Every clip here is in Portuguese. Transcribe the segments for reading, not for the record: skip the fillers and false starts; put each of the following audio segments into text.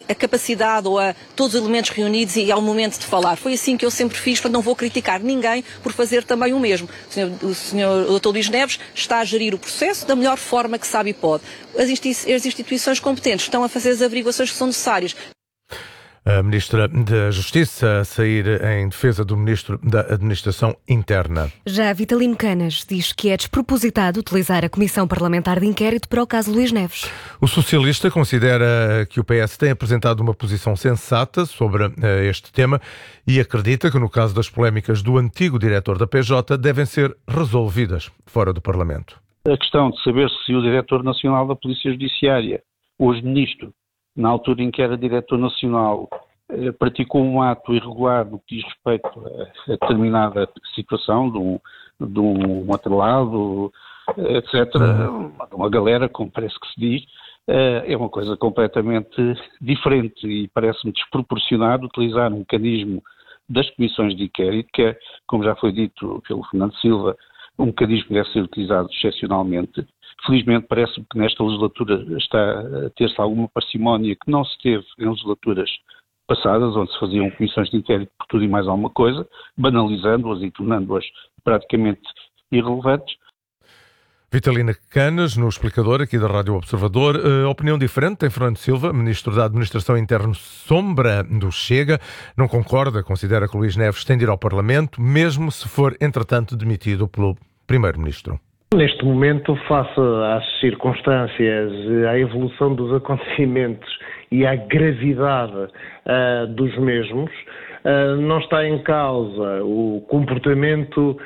a capacidade ou a todos os elementos reunidos e ao momento de falar. Foi assim que eu sempre fiz, portanto não vou criticar ninguém por fazer também o mesmo. O Sr. Dr. Luís Neves está a gerir o processo da melhor forma que sabe e pode. As instituições competentes estão a fazer as averiguações que são necessárias. A Ministra da Justiça a sair em defesa do Ministro da Administração Interna. Já Vitalino Canas diz que é despropositado utilizar a Comissão Parlamentar de Inquérito para o caso Luís Neves. O socialista considera que o PS tem apresentado uma posição sensata sobre este tema e acredita que no caso das polémicas do antigo diretor da PJ devem ser resolvidas fora do Parlamento. A questão de saber se o diretor nacional da Polícia Judiciária, hoje ministro, na altura em que era diretor nacional, praticou um ato irregular no que diz respeito a determinada situação, de um atrelado, etc., de uma galera, como parece que se diz, é uma coisa completamente diferente e parece-me desproporcionado utilizar um mecanismo das comissões de inquérito, que é, como já foi dito pelo Fernando Silva, um mecanismo que deve ser utilizado excepcionalmente. Felizmente parece-me que nesta legislatura está a ter-se alguma parcimónia que não se teve em legislaturas passadas, onde se faziam comissões de inquérito por tudo e mais alguma coisa, banalizando-as e tornando-as praticamente irrelevantes. Vitalino Canas, no explicador aqui da Rádio Observador. Opinião diferente tem Fernando Silva, Ministro da Administração Interna, sombra do Chega. Não concorda, considera que Luís Neves tem de ir ao Parlamento, mesmo se for, entretanto, demitido pelo Primeiro-Ministro. Neste momento, face às circunstâncias, à evolução dos acontecimentos e à gravidade dos mesmos, não está em causa o comportamento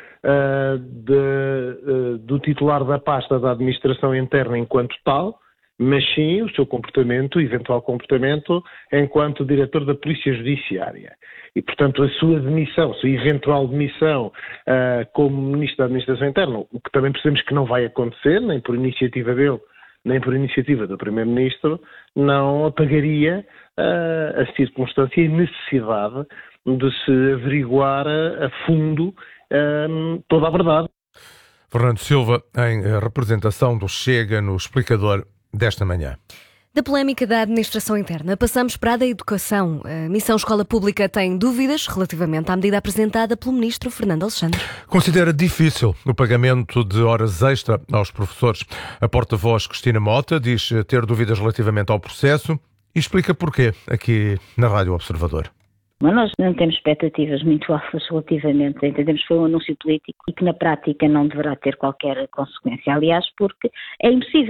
do titular da pasta da administração interna enquanto tal, mas sim o seu comportamento, eventual comportamento, enquanto diretor da Polícia Judiciária. E, portanto, a sua demissão, a sua eventual demissão como Ministro da Administração Interna, o que também percebemos que não vai acontecer, nem por iniciativa dele, nem por iniciativa do Primeiro-Ministro, não apagaria a circunstância e necessidade de se averiguar a fundo toda a verdade. Fernando Silva, em representação do Chega, no explicador desta manhã. Da polémica da administração interna, passamos para a da educação. A Missão Escola Pública tem dúvidas relativamente à medida apresentada pelo Ministro Fernando Alexandre. Considera difícil o pagamento de horas extra aos professores. A porta-voz Cristina Mota diz ter dúvidas relativamente ao processo e explica porquê aqui na Rádio Observador. Mas nós não temos expectativas muito altas relativamente, entendemos que foi um anúncio político e que na prática não deverá ter qualquer consequência. Aliás, porque é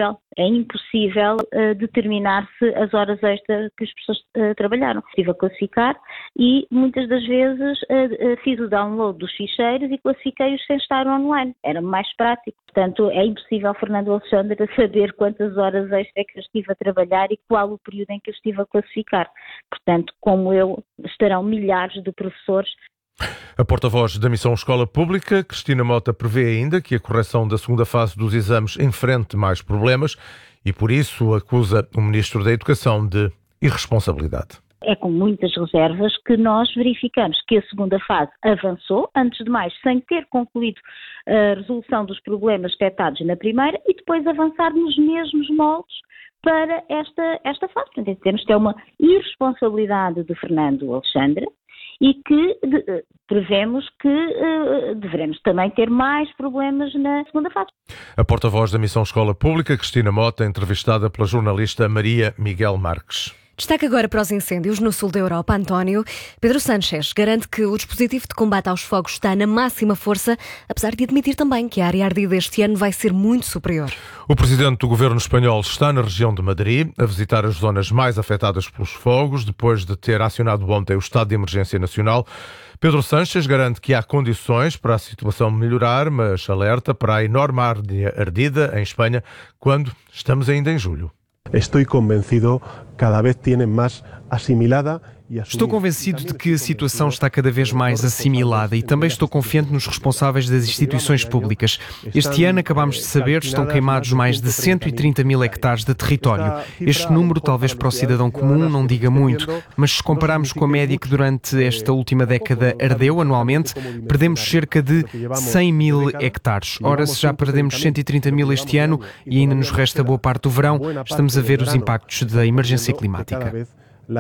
impossível determinar-se as horas extras que as pessoas trabalharam. Estive a classificar e muitas das vezes fiz o download dos ficheiros e classifiquei-os sem estar online. Era mais prático. Portanto, é impossível, Fernando Alexandre, saber quantas horas extras é que eu estive a trabalhar e qual o período em que eu estive a classificar. Portanto, como eu, estarão milhares de professores. A porta-voz da Missão Escola Pública, Cristina Mota, prevê ainda que a correção da segunda fase dos exames enfrente mais problemas e, por isso, acusa o Ministro da Educação de irresponsabilidade. É com muitas reservas que nós verificamos que a segunda fase avançou, antes de mais, sem ter concluído a resolução dos problemas detectados na primeira e depois avançar nos mesmos moldes para esta fase. Portanto, entendemos que é uma irresponsabilidade de Fernando Alexandre e que prevemos que deveremos também ter mais problemas na segunda fase. A porta-voz da Missão Escola Pública, Cristina Mota, entrevistada pela jornalista Maria Miguel Marques. Destaque agora para os incêndios no sul da Europa. António, Pedro Sánchez garante que o dispositivo de combate aos fogos está na máxima força, apesar de admitir também que a área ardida este ano vai ser muito superior. O presidente do governo espanhol está na região de Madrid a visitar as zonas mais afetadas pelos fogos, depois de ter acionado ontem o estado de emergência nacional. Pedro Sánchez garante que há condições para a situação melhorar, mas alerta para a enorme área ardida em Espanha, quando estamos ainda em julho. Estou convencido, cada vez tienen más asimilada. Estou convencido de que a situação está cada vez mais assimilada e também estou confiante nos responsáveis das instituições públicas. Este ano, acabamos de saber, estão queimados mais de 130 mil hectares de território. Este número, talvez para o cidadão comum, não diga muito, mas se compararmos com a média que durante esta última década ardeu anualmente, perdemos cerca de 100 mil hectares. Ora, se já perdemos 130 mil este ano e ainda nos resta boa parte do verão, estamos a ver os impactos da emergência climática.